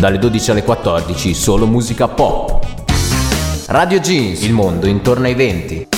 dalle 12 alle 14 solo musica pop. Radio Jeans, il mondo intorno ai 20.